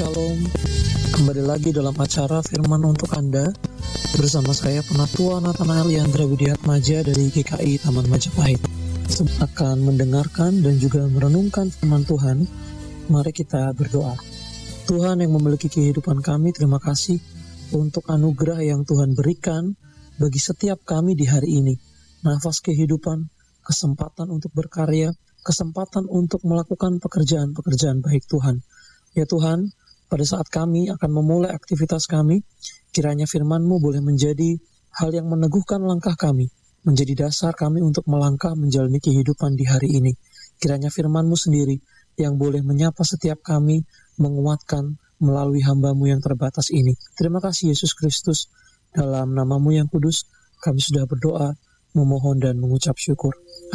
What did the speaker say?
Shalom. Kembali lagi dalam acara Firman untuk Anda bersama saya Penatua Nathanael Yandra Widiatmaja dari GKI Taman Majapahit. Akan mendengarkan dan juga merenungkan firman Tuhan, mari kita berdoa. Tuhan yang memiliki kehidupan kami, terima kasih untuk anugerah yang Tuhan berikan bagi setiap kami di hari ini. Nafas kehidupan, kesempatan untuk berkarya, kesempatan untuk melakukan pekerjaan-pekerjaan baik Tuhan. Ya Tuhan, pada saat kami akan memulai aktivitas kami, kiranya firman-Mu boleh menjadi hal yang meneguhkan langkah kami, menjadi dasar kami untuk melangkah menjalani kehidupan di hari ini. Kiranya firman-Mu sendiri yang boleh menyapa setiap kami, menguatkan melalui hamba-Mu yang terbatas ini. Terima kasih Yesus Kristus, dalam nama-Mu yang kudus, kami sudah berdoa, memohon dan mengucap syukur.